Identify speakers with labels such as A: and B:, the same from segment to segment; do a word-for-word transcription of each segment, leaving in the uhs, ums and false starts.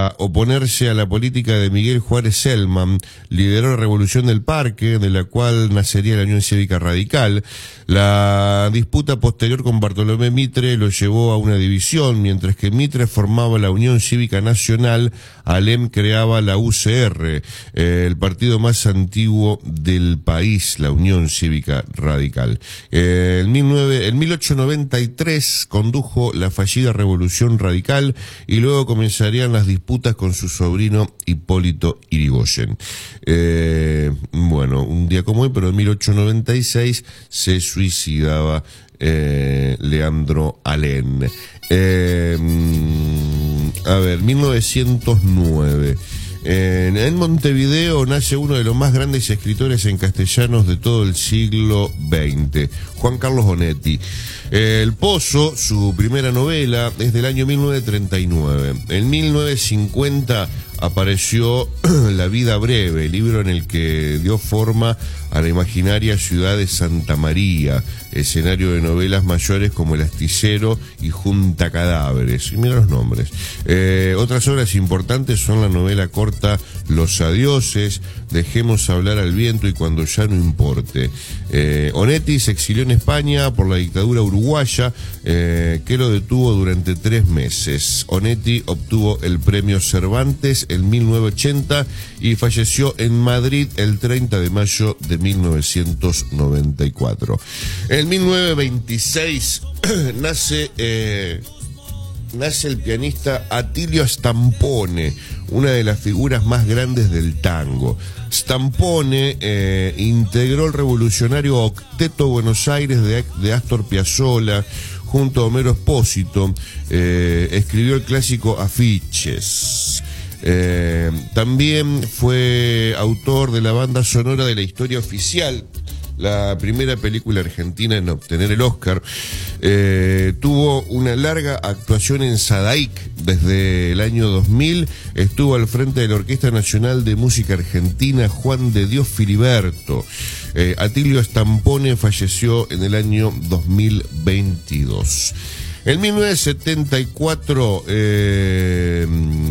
A: para oponerse a la política de Miguel Juárez Celman, lideró la Revolución del Parque, de la cual nacería la Unión Cívica Radical. La disputa posterior con Bartolomé Mitre lo llevó a una división, mientras que Mitre formaba la Unión Cívica Nacional, Alem creaba la U C R, eh, el partido más antiguo del país, la Unión Cívica Radical. Eh, en, en mil ochocientos noventa y tres condujo la fallida Revolución Radical y luego comenzarían las disputas con su sobrino Hipólito Yrigoyen. Eh, bueno, un día como hoy, pero en mil ochocientos noventa y seis se suicidaba eh, Leandro Alem. Eh, a ver, mil novecientos nueve. En, en Montevideo nace uno de los más grandes escritores en castellanos de todo el siglo veinte, Juan Carlos Onetti. El Pozo, su primera novela, es del año mil novecientos treinta y nueve. En mil novecientos cincuenta apareció La vida breve, libro en el que dio forma a la imaginaria ciudad de Santa María, escenario de novelas mayores como El Astillero y Junta Cadáveres. Y mira los nombres. Eh, otras obras importantes son la novela corta Los Adioses, Dejemos hablar al viento y Cuando ya no importe. Eh, Onetti se exilió en España por la dictadura uruguaya, eh, que lo detuvo durante tres meses. Onetti obtuvo el premio Cervantes en mil novecientos ochenta y falleció en Madrid el treinta de mayo de mil novecientos noventa y cuatro. En mil novecientos veintiséis nace, eh, nace el pianista Attilio Stampone, una de las figuras más grandes del tango. Stampone eh, integró el revolucionario Octeto Buenos Aires de, de Astor Piazzolla. Junto a Homero Espósito, eh, escribió el clásico Afiches. Eh, también fue autor de la banda sonora de La Historia Oficial, la primera película argentina en obtener el Oscar. Eh, tuvo una larga actuación en Sadaic desde el año dos mil. Estuvo al frente de la Orquesta Nacional de Música Argentina Juan de Dios Filiberto. Eh, Attilio Stampone falleció en el año dos mil veintidós. En mil novecientos setenta y cuatro eh,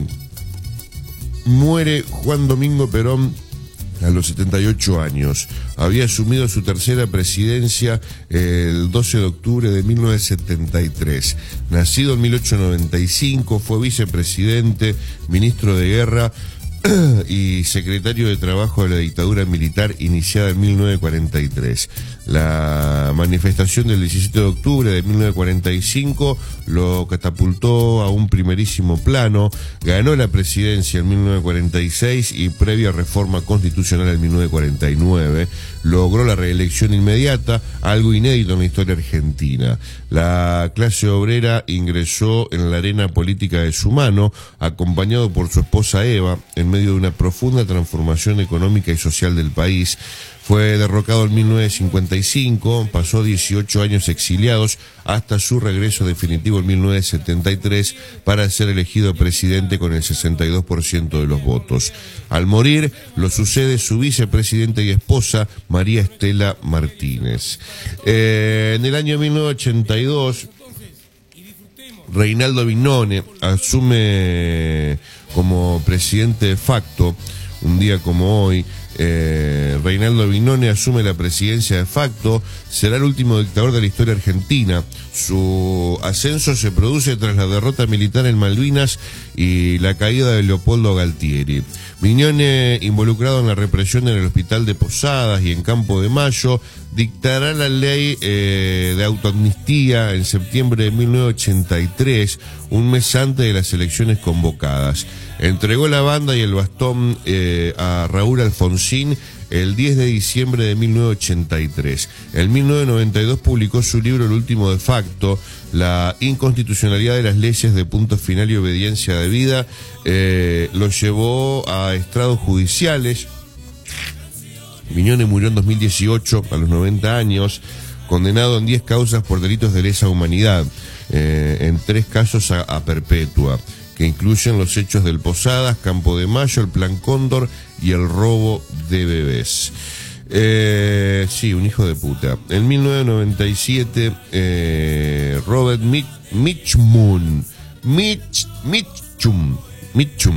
A: muere Juan Domingo Perón a los setenta y ocho años. Había asumido su tercera presidencia el doce de octubre de mil novecientos setenta y tres. Nacido en mil ochocientos noventa y cinco, fue vicepresidente, ministro de Guerra y secretario de Trabajo de la dictadura militar iniciada en mil novecientos cuarenta y tres. La manifestación del diecisiete de octubre de mil novecientos cuarenta y cinco lo catapultó a un primerísimo plano. Ganó la presidencia en mil novecientos cuarenta y seis y previa reforma constitucional en mil novecientos cuarenta y nueve logró la reelección inmediata, algo inédito en la historia argentina. La clase obrera ingresó en la arena política de su mano, acompañado por su esposa Eva, en medio de una profunda transformación económica y social del país. Fue derrocado en mil novecientos cincuenta y cinco, pasó dieciocho años exiliados hasta su regreso definitivo en mil novecientos setenta y tres para ser elegido presidente con el sesenta y dos por ciento de los votos. Al morir, lo sucede su vicepresidenta y esposa, María Estela Martínez. Eh, en el año mil novecientos ochenta y dos, Reinaldo Vignone asume como presidente de facto. Un día como hoy, eh, Reinaldo Vignone asume la presidencia de facto, será el último dictador de la historia argentina. Su ascenso se produce tras la derrota militar en Malvinas y la caída de Leopoldo Galtieri. Vignone, involucrado en la represión en el hospital de Posadas y en Campo de Mayo, dictará la ley eh, de autoamnistía en septiembre de mil novecientos ochenta y tres, un mes antes de las elecciones convocadas. Entregó la banda y el bastón eh, a Raúl Alfonsín el diez de diciembre de mil novecientos ochenta y tres. En mil novecientos noventa y dos publicó su libro El último de facto, la inconstitucionalidad de las leyes de punto final y obediencia debida. Eh, lo llevó a estrados judiciales. Vignone murió en dos mil dieciocho a los noventa años, condenado en diez causas por delitos de lesa humanidad, eh, en tres casos a, a perpetua, que incluyen los hechos del Posadas, Campo de Mayo, el Plan Cóndor y el robo de bebés. Eh, sí, un hijo de puta. En mil novecientos noventa y siete, eh, Robert Mitchum, Mitch, Mitchum, Mitchum,